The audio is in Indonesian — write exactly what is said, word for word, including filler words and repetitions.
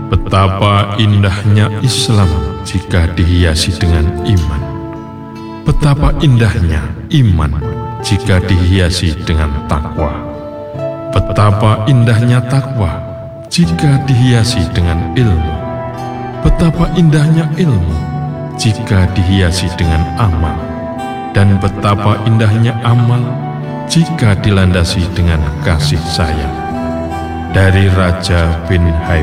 Betapa indahnya Islam jika dihiasi dengan iman. Betapa indahnya iman jika dihiasi dengan takwa. Betapa indahnya takwa jika dihiasi dengan ilmu. Betapa indahnya ilmu jika dihiasi dengan amal. Dan betapa indahnya amal jika dilandasi dengan kasih sayang. Dari Raja bin Hayy